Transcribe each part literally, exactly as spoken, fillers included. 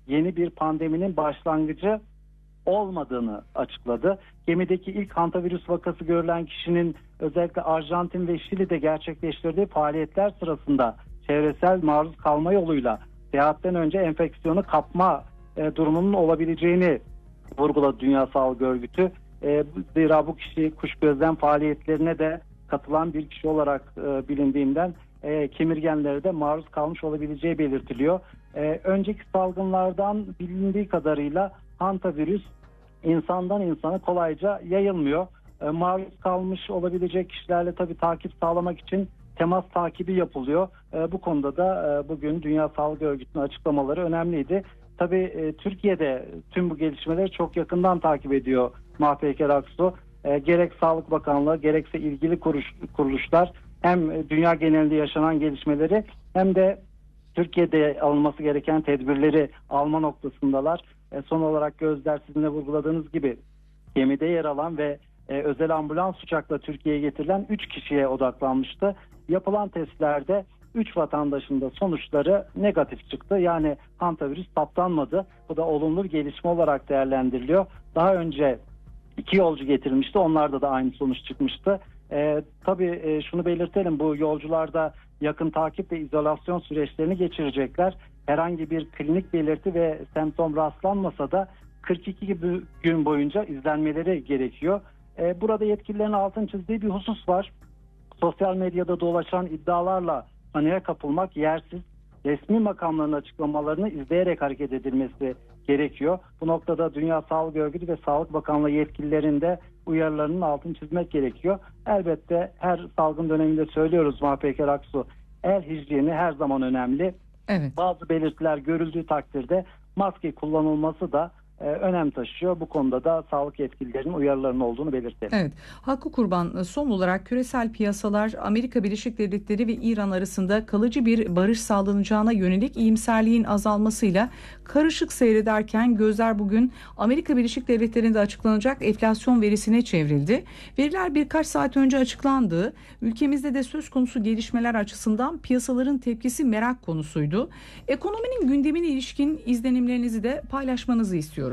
yeni bir pandeminin başlangıcı olmadığını açıkladı. Gemideki ilk hantavirüs vakası görülen kişinin özellikle Arjantin ve Şili'de gerçekleştirdiği faaliyetler sırasında çevresel maruz kalma yoluyla seyahatten önce enfeksiyonu kapma e, durumunun olabileceğini vurguladı Dünya Sağlık Örgütü. E, zira bu kişi kuş gözlem faaliyetlerine de katılan bir kişi olarak e, bilindiğinden e, kemirgenlere de maruz kalmış olabileceği belirtiliyor. E, önceki salgınlardan bilindiği kadarıyla hantavirüs insandan insana kolayca yayılmıyor. E, maruz kalmış olabilecek kişilerle tabii takip sağlamak için temas takibi yapılıyor. E, bu konuda da e, bugün Dünya Sağlık Örgütü'nün açıklamaları önemliydi. Tabii e, Türkiye'de tüm bu gelişmeleri çok yakından takip ediyor Mahpeker Aksu. E, gerek Sağlık Bakanlığı gerekse ilgili kuruş, kuruluşlar hem dünya genelinde yaşanan gelişmeleri hem de Türkiye'de alınması gereken tedbirleri alma noktasındalar. E, son olarak gözler sizin de vurguladığınız gibi gemide yer alan ve e, özel ambulans uçakla Türkiye'ye getirilen üç kişiye odaklanmıştı. Yapılan testlerde üç vatandaşın da sonuçları negatif çıktı. Yani hantavirüs saptanmadı. Bu da olumlu bir gelişme olarak değerlendiriliyor. Daha önce iki yolcu getirilmişti. Onlarda da aynı sonuç çıkmıştı. E, tabii e, şunu belirtelim, bu yolcular da yakın takip ve izolasyon süreçlerini geçirecekler. Herhangi bir klinik belirti ve semptom rastlanmasa da kırk iki gün boyunca izlenmeleri gerekiyor. E, burada yetkililerin altını çizdiği bir husus var. Sosyal medyada dolaşan iddialarla paniğe kapılmak yersiz. Resmi makamların açıklamalarını izleyerek hareket edilmesi gerekiyor. Bu noktada Dünya Sağlık Örgütü ve Sağlık Bakanlığı yetkililerinin de uyarılarının altını çizmek gerekiyor. Elbette her salgın döneminde söylüyoruz Mahpeker Aksu, el hijyeni her zaman önemli. Evet. Bazı belirtiler görüldüğü takdirde maske kullanılması da e, önem taşıyor. Bu konuda da sağlık yetkililerinin uyarılarının olduğunu belirtelim. Evet. Hakkı Kurban, son olarak küresel piyasalar Amerika Birleşik Devletleri ve İran arasında kalıcı bir barış sağlanacağına yönelik iyimserliğin azalmasıyla karışık seyrederken gözler bugün Amerika Birleşik Devletleri'nde açıklanacak enflasyon verisine çevrildi. Veriler birkaç saat önce açıklandı. Ülkemizde de söz konusu gelişmeler açısından piyasaların tepkisi merak konusuydu. Ekonominin gündemine ilişkin izlenimlerinizi de paylaşmanızı istiyoruz.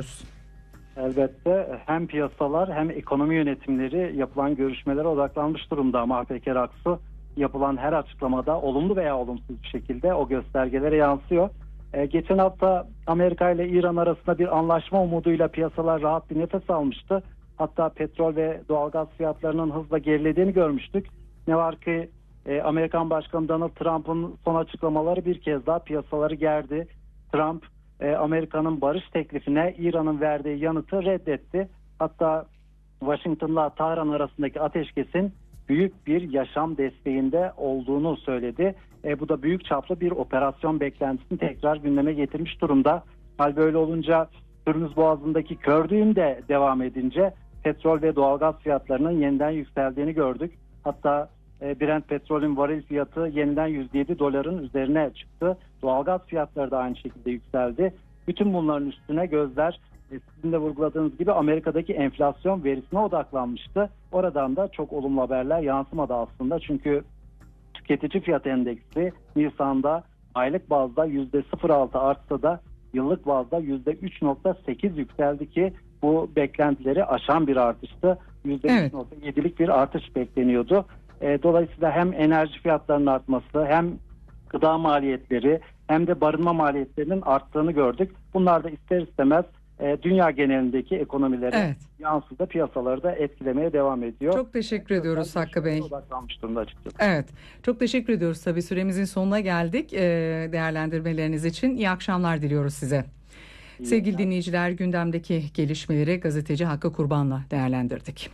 Elbette hem piyasalar hem ekonomi yönetimleri yapılan görüşmelere odaklanmış durumda Mahpeker Aksu. Yapılan her açıklamada olumlu veya olumsuz bir şekilde o göstergelere yansıyor. Ee, geçen hafta Amerika ile İran arasında bir anlaşma umuduyla piyasalar rahat bir nefes almıştı. Hatta petrol ve doğalgaz fiyatlarının hızla gerilediğini görmüştük. Ne var ki e, Amerikan Başkanı Donald Trump'ın son açıklamaları bir kez daha piyasaları gerdi. Trump Amerika'nın barış teklifine İran'ın verdiği yanıtı reddetti. Hatta Washington'la Tahran arasındaki ateşkesin büyük bir yaşam desteğinde olduğunu söyledi. E, bu da büyük çaplı bir operasyon beklentisini tekrar gündeme getirmiş durumda. Hal böyle olunca Hürmüz Boğazı'ndaki kör düğüm de devam edince petrol ve doğalgaz fiyatlarının yeniden yükseldiğini gördük. Hatta e, Brent petrolün varil fiyatı yeniden yüz yedi doların üzerine çıktı. Doğalgaz fiyatları da aynı şekilde yükseldi. Bütün bunların üstüne gözler e, sizin de vurguladığınız gibi Amerika'daki enflasyon verisine odaklanmıştı. Oradan da çok olumlu haberler yansımadı aslında. Çünkü tüketici fiyat endeksi Nisan'da aylık bazda yüzde sıfır virgül altı artsa da yıllık bazda yüzde üç virgül sekiz yükseldi ki bu beklentileri aşan bir artıştı. yüzde üç virgül yedilik bir artış bekleniyordu. E, dolayısıyla hem enerji fiyatlarının artması hem gıda maliyetleri hem de barınma maliyetlerinin arttığını gördük. Bunlar da ister istemez e, dünya genelindeki ekonomilere evet. yansıdı, piyasaları da etkilemeye devam ediyor. Çok teşekkür ediyoruz Hakkı Bey. Evet, çok teşekkür ediyoruz. Tabii süremizin sonuna geldik. E, değerlendirmeleriniz için iyi akşamlar diliyoruz size. İyi Sevgili akşamlar. Dinleyiciler, gündemdeki gelişmeleri gazeteci Hakkı Kurban'la değerlendirdik.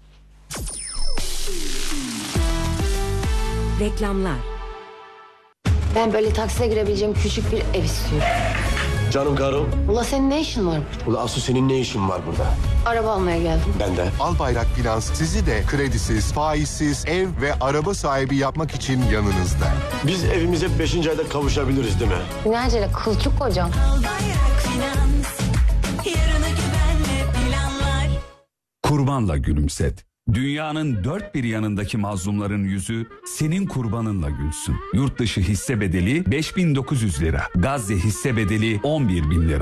Reklamlar. Ben böyle taksiye girebileceğim küçük bir ev istiyorum. Canım karım. Ula senin ne işin var burada? Ula Aslı senin ne işin var burada? Araba almaya geldim. Ben de. Albayrak Finans sizi de kredisiz, faizsiz ev ve araba sahibi yapmak için yanınızda. Biz evimize beşinci ayda kavuşabiliriz değil mi? Ne acele kılçık kocam. Albayrak Finans, yarına güvenle planlar. Kurbanla gülümset. Dünyanın dört bir yanındaki mazlumların yüzü senin kurbanınla gülsün. Yurt dışı hisse bedeli beş bin dokuz yüz lira. Gazze hisse bedeli on bir bin lira.